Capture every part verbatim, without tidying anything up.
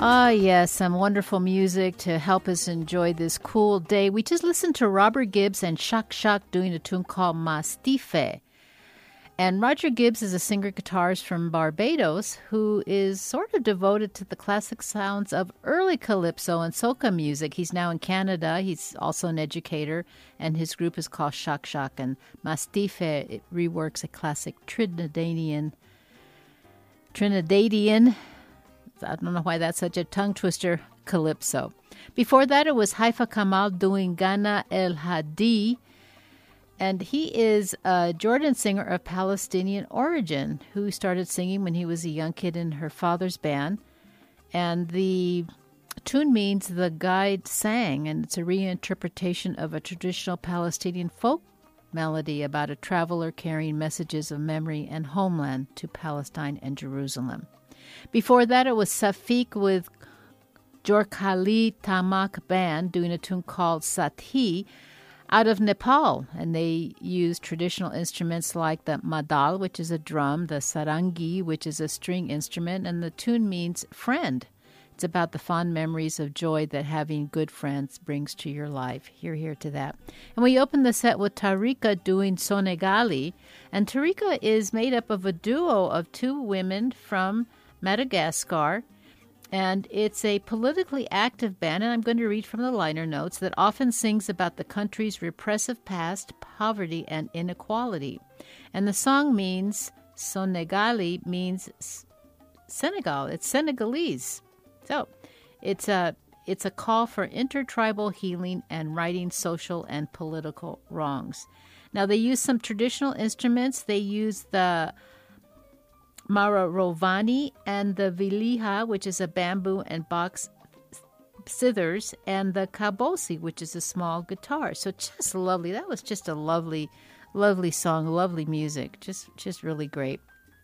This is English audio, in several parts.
Ah, yes, some wonderful music to help us enjoy this cool day. We just listened to Robert Gibbs and Shock Shock doing a tune called Mastife. And Roger Gibbs is a singer-guitarist from Barbados who is sort of devoted to the classic sounds of early calypso and soca music. He's now in Canada. He's also an educator, and his group is called Shock Shock. And Mastife, it reworks a classic Trinidadian, Trinidadian, I don't know why that's such a tongue twister, calypso. Before that, it was Haifa Kamal doing Ghana El Hadi. And he is a Jordan singer of Palestinian origin who started singing when he was a young kid in her father's band. And the tune means the guide sang, and it's a reinterpretation of a traditional Palestinian folk melody about a traveler carrying messages of memory and homeland to Palestine and Jerusalem. Before that, it was Safiq with Jorkhali Tamak Band doing a tune called Sathi, out of Nepal, and they use traditional instruments like the madal, which is a drum, the sarangi, which is a string instrument, and the tune means friend. It's about the fond memories of joy that having good friends brings to your life. Hear, hear to that. And we opened the set with Tarika doing Sonegali, and Tarika is made up of a duo of two women from Madagascar, and it's a politically active band, and I'm going to read from the liner notes, that often sings about the country's repressive past, poverty, and inequality. And the song means, Sonegali means Senegal. It's Senegalese. So it's a, it's a call for intertribal healing and righting social and political wrongs. Now, they use some traditional instruments. They use the Mararovani and the Viliha, which is a bamboo and box cithers, and the Kabosi, which is a small guitar. So just lovely. That was just a lovely, lovely song, lovely music. Just, just really great.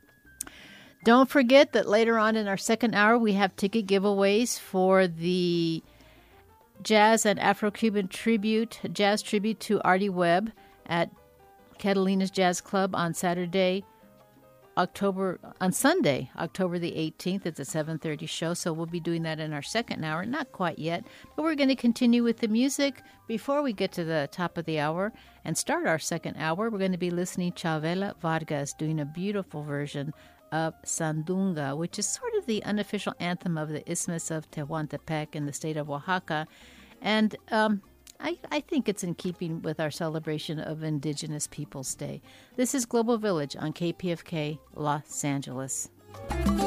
Don't forget that later on in our second hour, we have ticket giveaways for the Jazz and Afro-Cuban tribute, jazz tribute to Artie Webb at Catalina's Jazz Club on Saturday, October on Sunday, October the eighteenth. It's a seven thirty show, so we'll be doing that in our second hour. Not quite yet, but we're going to continue with the music before we get to the top of the hour and start our second hour. We're going to be listening to Chavela Vargas doing a beautiful version of Sandunga, which is sort of the unofficial anthem of the Isthmus of Tehuantepec in the state of Oaxaca. And um I, I think it's in keeping with our celebration of Indigenous Peoples Day. This is Global Village on K P F K Los Angeles.